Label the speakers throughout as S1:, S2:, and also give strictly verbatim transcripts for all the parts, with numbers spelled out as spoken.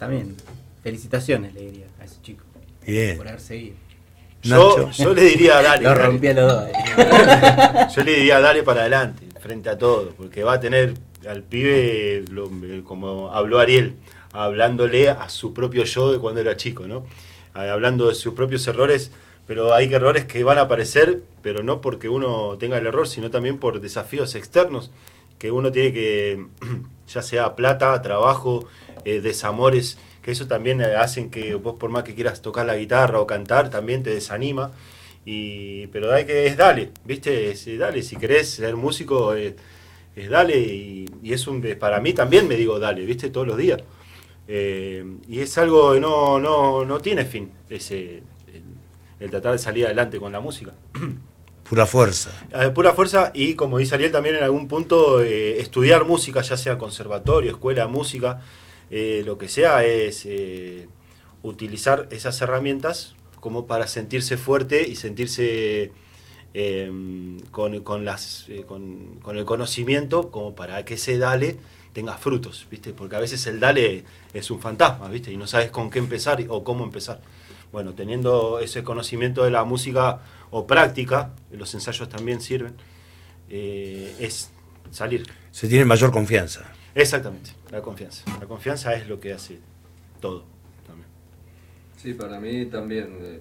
S1: también, felicitaciones le diría a ese chico.
S2: Bien.
S1: Por haber seguido.
S3: Yo, yo le diría dale.
S1: Lo
S3: dale.
S1: rompí a los dos.
S3: Yo le diría dale para adelante, frente a todo, porque va a tener al pibe, lo, como habló Ariel, hablándole a su propio yo de cuando era chico, ¿no? Hablando de sus propios errores, pero hay errores que van a aparecer, pero no porque uno tenga el error, sino también por desafíos externos, que uno tiene que, ya sea plata, trabajo, eh, desamores, que eso también hacen que vos por más que quieras tocar la guitarra o cantar, también te desanima. Y, pero hay que, es dale, ¿viste? Es, dale, si querés ser músico, es, es dale, y, y es un, para mí también me digo dale, ¿viste? Todos los días. Eh, y es algo que no, no, no tiene fin, ese, el, el tratar de salir adelante con la música.
S2: Pura fuerza.
S3: Eh, pura fuerza y, como dice Ariel también en algún punto, eh, estudiar música, ya sea conservatorio, escuela de música, eh, lo que sea, es eh, utilizar esas herramientas como para sentirse fuerte y sentirse eh, con, con, las, eh, con, con el conocimiento como para que ese dale tenga frutos, ¿viste? Porque a veces el dale es un fantasma, ¿viste? Y no sabes con qué empezar o cómo empezar. Bueno, teniendo ese conocimiento de la música o práctica, los ensayos también sirven, eh, es salir.
S2: Se tiene mayor confianza.
S3: Exactamente, la confianza. La confianza es lo que hace todo.
S4: Sí, para mí también eh,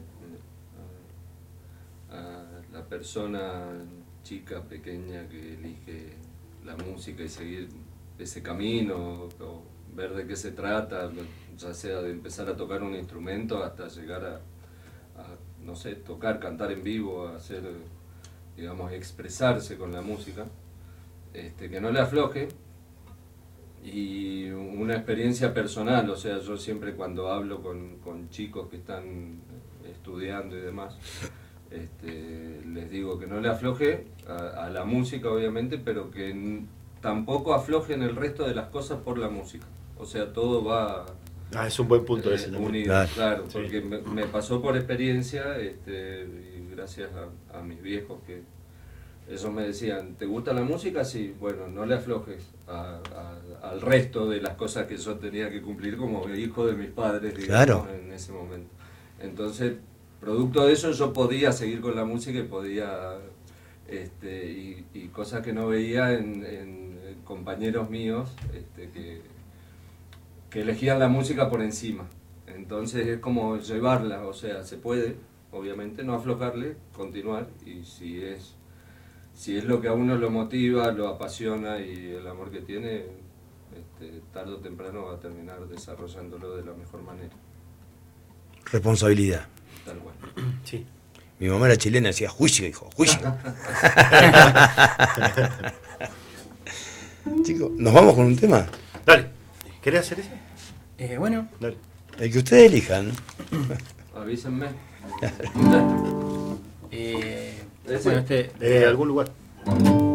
S4: a, a la persona chica, pequeña que elige la música y seguir ese camino, o ver de qué se trata, ya sea de empezar a tocar un instrumento hasta llegar a, a no sé, tocar, cantar en vivo, hacer, digamos, expresarse con la música, este, que no le afloje. Y una experiencia personal, o sea, yo siempre cuando hablo con, con chicos que están estudiando y demás, este, les digo que no le afloje a, a la música, obviamente, pero que n- tampoco aflojen el resto de las cosas por la música. O sea, todo va
S3: Ah, es un buen punto
S4: eh,
S3: ese también.
S4: unido,
S2: Claro.
S4: claro,
S3: Sí.
S4: porque me, me pasó por experiencia, este, y gracias a, a mis viejos que ellos me decían, ¿te gusta la música? Sí, bueno, no le aflojes a, a, al resto de las cosas que yo tenía que cumplir como hijo de mis padres, digamos,
S2: Claro.
S4: en ese momento. Entonces, producto de eso yo podía seguir con la música y podía, este, y, y cosas que no veía en, en compañeros míos, este, que, que elegían la música por encima. Entonces es como llevarla, o sea, se puede, obviamente, no aflojarle, continuar, y si es... Si es lo que a uno lo motiva, lo apasiona y el amor que tiene, este, tarde o temprano va a terminar desarrollándolo de la mejor manera.
S2: Responsabilidad.
S4: Tal cual.
S3: Sí.
S2: Mi mamá era chilena, decía juicio, hijo, juicio. Chicos, ¿nos vamos con un tema?
S3: Dale, ¿querés hacer ese?
S1: Eh, bueno,
S3: Dale.
S2: El que ustedes elijan.
S4: Avísenme.
S1: eh,
S4: ¿Ese?
S1: bueno, este,
S3: De algún lugar.
S4: Para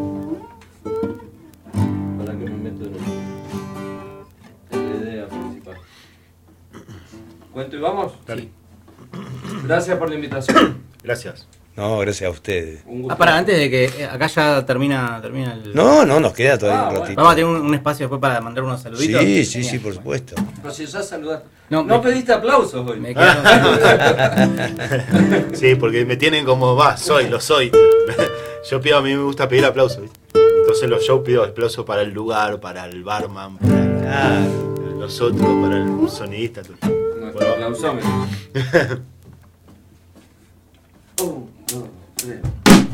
S4: que me meto en, en la idea principal. ¿Cuento y vamos?
S3: Dale.
S1: sí.
S4: Gracias por la invitación.
S3: Gracias.
S2: No, gracias a ustedes.
S4: Un gusto.
S1: Ah, para, antes de que eh, acá ya termina, termina el...
S2: No, no, nos queda todavía
S4: Ah,
S2: un
S4: bueno.
S2: ratito.
S1: Vamos a tener un, un espacio después para mandar unos saluditos.
S2: Sí, sí,
S1: Genial.
S2: sí, por supuesto.
S4: Pero si ya saludaste.
S1: No,
S4: No,
S1: me-
S4: pediste aplausos hoy.
S1: Me quedo-
S3: Sí, porque me tienen como, va, soy, lo soy. Yo pido, a mí me gusta pedir aplausos, ¿viste? Entonces los shows pido aplausos para el lugar, para el barman, para los otros, para el sonidista. Todo.
S4: Nuestro aplausómetro. Un, dos, tres.